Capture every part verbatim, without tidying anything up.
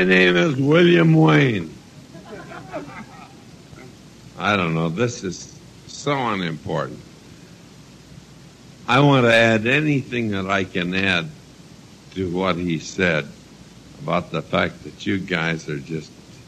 My name is William Wayne. I don't know. This is so unimportant. I want to add anything that I can add to what he said about the fact that you guys are just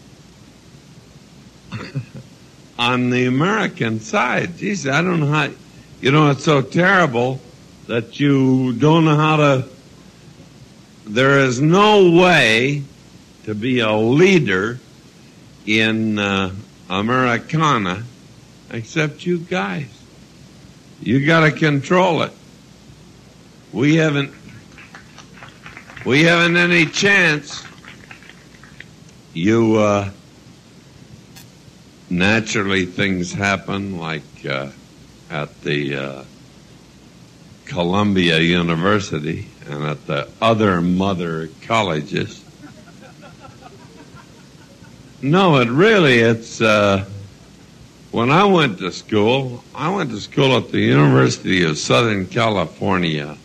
on the American side. Geez, I don't know how, you know, it's so terrible that you don't know how to, there is no way to be a leader in uh, Americana except you guys. You got to control it. We haven't, we haven't any chance. You, uh, naturally things happen like uh, at the uh, Columbia University and at the other mother colleges. No, it really, it's, uh, when I went to school, I went to school at the University of Southern California.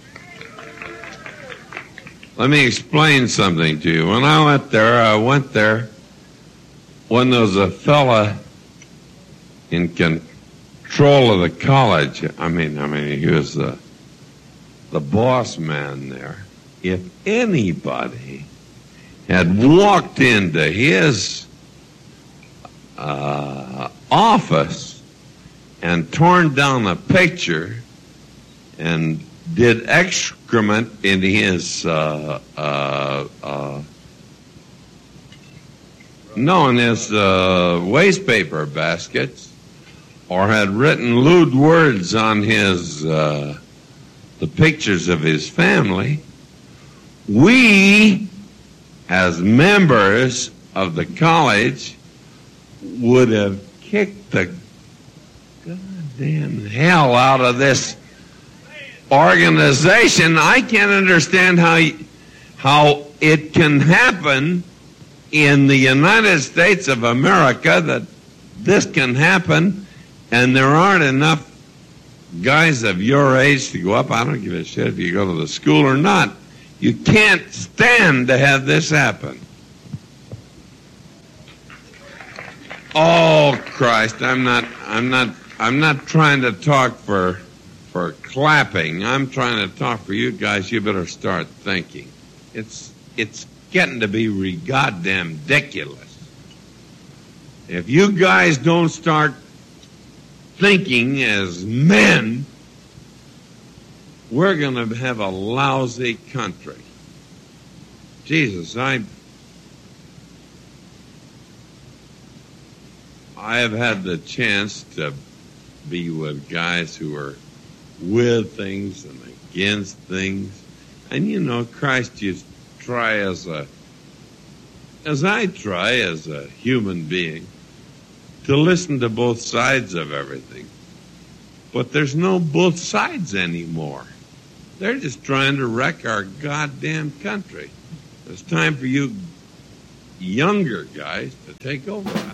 Let me explain something to you. When I went there, I went there when there was a fella in control of the college. I mean, I mean, he was the, the boss man there. If anybody had walked into his uh, office and torn down a picture and did excrement in his uh, uh, uh, no, in his uh, waste paper baskets, or had written lewd words on his uh, the pictures of his family, we, as members of the college, would have kicked the goddamn hell out of this organization. I can't understand how how it can happen in the United States of America that this can happen, and there aren't enough guys of your age to go up. I don't give a shit if you go to the school or not. You can't stand to have this happen. Oh Christ, I'm not I'm not I'm not trying to talk for for clapping. I'm trying to talk for you guys. You better start thinking. It's it's getting to be re goddamn ridiculous. If you guys don't start thinking as men, we're going to have a lousy country. Jesus, I I have had the chance to be with guys who are with things and against things. And you know, Christ, you try as a, as I try as a human being, to listen to both sides of everything. But there's no both sides anymore. They're just trying to wreck our goddamn country. It's time for you younger guys to take over.